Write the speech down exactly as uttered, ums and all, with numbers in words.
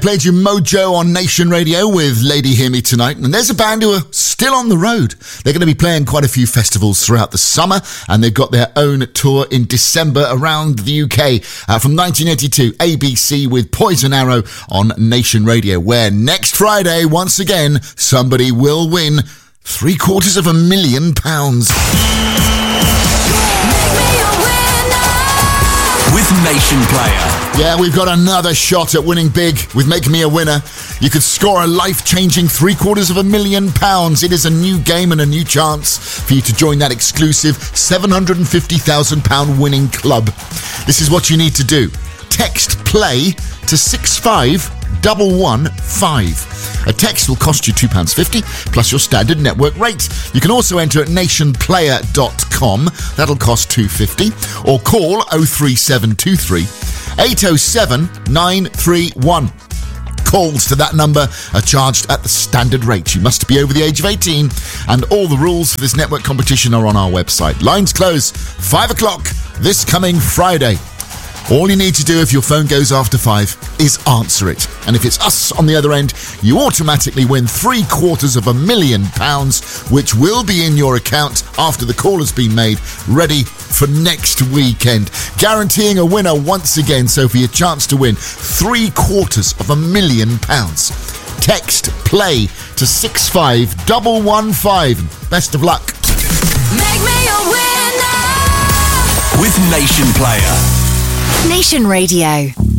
Played you Mojo on Nation Radio with Lady Hear Me Tonight. And there's a band who are still on the road. They're going to be playing quite a few festivals throughout the summer, and they've got their own tour in December around the U K. Uh, from nineteen eighty-two, A B C with Poison Arrow on Nation Radio, where next Friday, once again, somebody will win three quarters of a million pounds. With Nation Player. Yeah, we've got another shot at winning big with Make Me a Winner. You could score a life-changing three quarters of a million pounds. It is a new game and a new chance for you to join that exclusive seven hundred fifty thousand pounds winning club. This is what you need to do. Text PLAY to six five one one five. A text will cost you two pounds fifty plus your standard network rate. You can also enter at nation player dot com. That'll cost two pounds fifty. Or call oh three seven two three eight oh seven nine three one. Calls to that number are charged at the standard rate. You must be over the age of eighteen, and all the rules for this network competition are on our website. Lines close five o'clock this coming Friday. All you need to do if your phone goes after five is answer it. And if it's us on the other end, you automatically win three quarters of a million pounds, which will be in your account after the call has been made, ready for next weekend. Guaranteeing a winner once again, so for your chance to win three quarters of a million pounds. Text PLAY to six five one one five. Best of luck. Make me a winner with Nation Player. Nation Radio.